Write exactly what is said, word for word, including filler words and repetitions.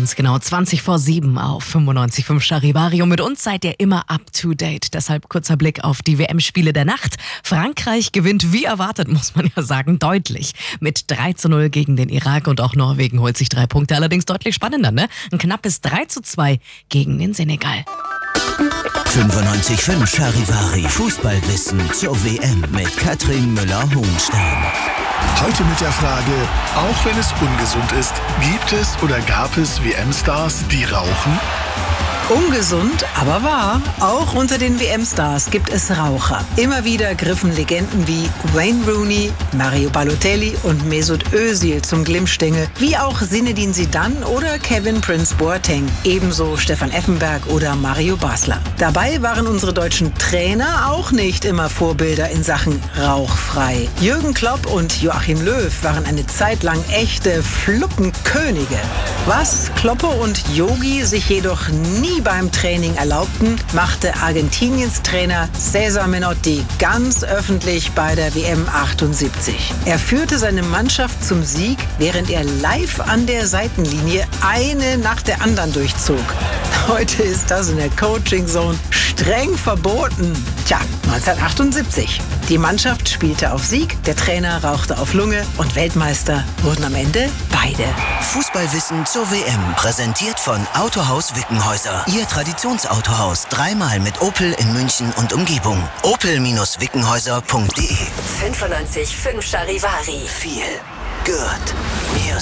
ganz genau zwanzig vor sieben auf fünfundneunzig Komma fünf Charivari. Und mit uns seid ihr immer up to date. Deshalb kurzer Blick auf die W M-Spiele der Nacht. Frankreich gewinnt wie erwartet, muss man ja sagen, deutlich. Mit drei zu null gegen den Irak und auch Norwegen holt sich drei Punkte. Allerdings deutlich spannender, ne? Ein knappes drei zu zwei gegen den Senegal. fünfundneunzig Komma fünf Charivari Fußballwissen zur W M mit Katrin Müller-Hohenstein. Heute mit der Frage, auch wenn es ungesund ist, gibt es oder gab es W M-Stars, die rauchen? Ungesund, aber wahr. Auch unter den W M-Stars gibt es Raucher. Immer wieder griffen Legenden wie Wayne Rooney, Mario Balotelli und Mesut Özil zum Glimmstängel, wie auch Zinedine Zidane oder Kevin Prince Boateng, ebenso Stefan Effenberg oder Mario Basler. Dabei waren unsere deutschen Trainer auch nicht immer Vorbilder in Sachen rauchfrei. Jürgen Klopp und Joachim Löw waren eine Zeit lang echte Fluppenkönige. Was Kloppe und Yogi sich jedoch nie beim Training erlaubten, machte Argentiniens Trainer Cesar Menotti ganz öffentlich bei der W M achtundsiebzig. Er führte seine Mannschaft zum Sieg, während er live an der Seitenlinie eine nach der anderen durchzog. Heute ist das in der Coaching Zone streng verboten. Tja, neunzehnhundertachtundsiebzig. Die Mannschaft spielte auf Sieg, der Trainer rauchte auf Lunge und Weltmeister wurden am Ende beide. Fußballwissen zur W M, präsentiert von Autohaus Wickenhäuser. Ihr Traditionsautohaus, dreimal mit Opel in München und Umgebung. opel Wickenhäuser punkt de fünfundneunzig Komma fünf Charivari. Viel Good Music.